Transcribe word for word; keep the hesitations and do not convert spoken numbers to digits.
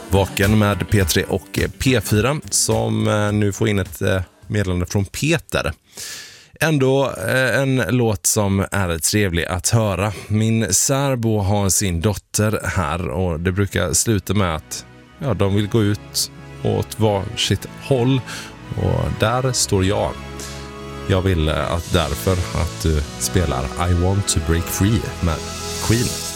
Vaken med P tre och P fyra som nu får in ett meddelande från Peter. Ändå en låt som är trevlig att höra. Min särbo har sin dotter här och det brukar sluta med att ja, de vill gå ut åt varsitt håll och där står jag. Jag vill att därför att du spelar I Want to Break Free med Queen.